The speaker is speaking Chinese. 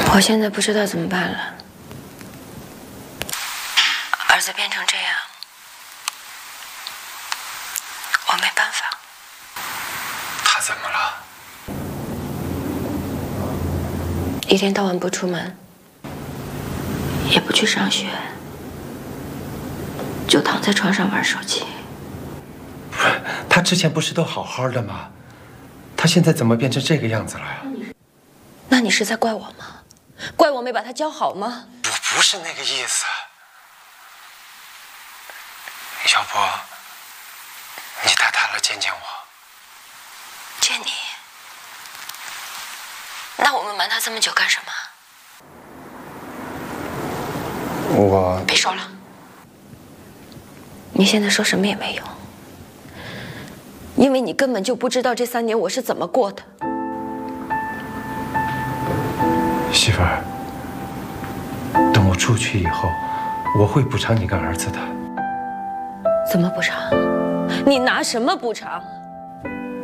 我现在不知道怎么办了。儿子变成这样，我没办法。 他怎么了？ 一天到晚不出门，也不去上学，就躺在床上玩手机。 不是，他之前不是都好好的吗？他现在怎么变成这个样子了呀？ 那你是在怪我吗？怪我没把他教好吗？ 不是那个意思。要不，你带他来见见我？ 见你？那我们瞒他这么久干什么？ 我别说了，你现在说什么也没用，因为你根本就不知道这3年我是怎么过的。 媳妇儿，等我出去以后，我会补偿你跟儿子的。 怎么补偿？你拿什么补偿？